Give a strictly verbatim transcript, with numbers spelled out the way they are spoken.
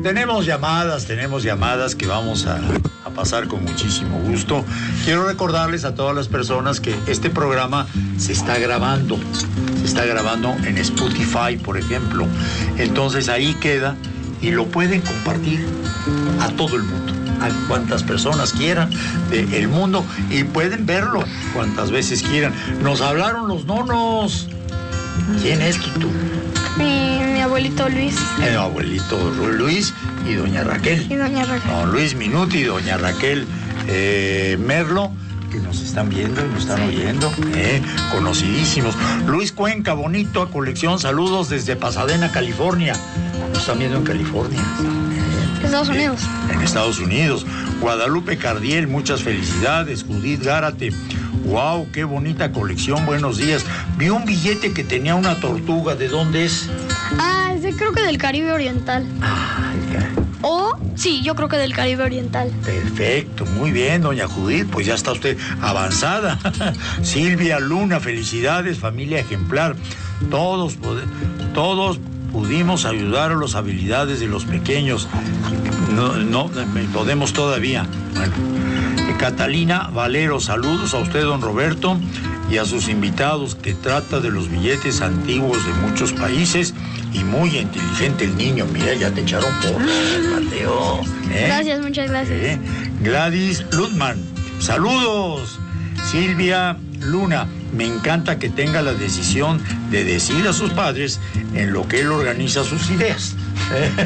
tenemos llamadas, tenemos llamadas que vamos a, a pasar con muchísimo gusto. Quiero recordarles a todas las personas que este programa se está grabando, se está grabando en Spotify, por ejemplo. Entonces ahí queda y lo pueden compartir a todo el mundo, a cuantas personas quieran del mundo, y pueden verlo cuantas veces quieran. Nos hablaron los nonos. ¿Quién es tú? Mi, mi abuelito Luis. El abuelito Luis y doña Raquel. Y doña Raquel. Don Luis Minuti y doña Raquel eh, Merlo, que nos están viendo y nos están oyendo, eh, conocidísimos. Luis Cuenca, bonito a colección, saludos desde Pasadena, California. Nos están viendo en California. Estados Unidos. En Estados Unidos. Guadalupe Cardiel, muchas felicidades. Judith Gárate, wow, qué bonita colección, buenos días. Vi un billete que tenía una tortuga, ¿de dónde es? Ah, es de, creo que del Caribe Oriental. Ah, O, sí, yo creo que del Caribe Oriental. perfecto, muy bien, doña Judith, pues ya está usted avanzada. Silvia Luna, felicidades, familia ejemplar. Todos, todos pudimos ayudar a las habilidades de los pequeños. No, no, podemos todavía. Bueno. Catalina Valero, saludos a usted, don Roberto, y a sus invitados, que trata de los billetes antiguos de muchos países, y muy inteligente el niño. Mira, ya te echaron porras, Mateo. ¿Eh? Gracias, muchas gracias. ¿Eh? Gladys Lutman, saludos. Silvia Luna, me encanta que tenga la decisión de decir a sus padres en lo que él organiza sus ideas.